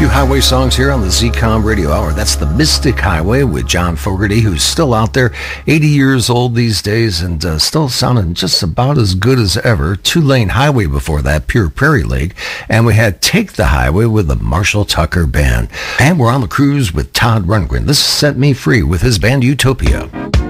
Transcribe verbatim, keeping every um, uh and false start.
Few highway songs here on the Z COM Radio Hour. That's the Mystic Highway with John Fogerty, who's still out there, eighty years old these days, and uh, still sounding just about as good as ever. Two-Lane Highway before that, Pure Prairie Lake. And we had Take the Highway with the Marshall Tucker Band. And we're on the cruise with Todd Rundgren. This Set Me Free with his band Utopia.